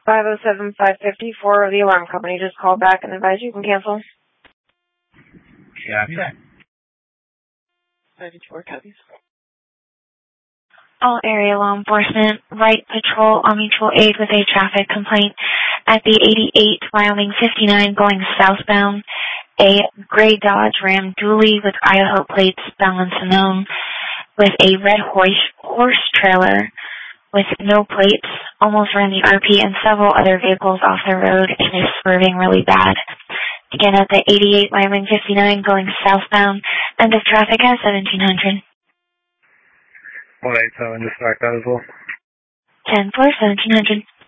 507-554, the alarm company just called back and advised you can cancel. Yeah, okay. 94 copies. All area law enforcement, Wright Patrol on mutual aid with a traffic complaint at the 88 Wyoming 59 going southbound. A gray Dodge Ram dually with Idaho plates, balance unknown, with a red horse trailer with no plates, almost ran the RP and several other vehicles off the road and is swerving really bad. Again, at the 88 Wyoming 59 going southbound, end of traffic at 1700. 187, just back that as well. 10-4, 1700.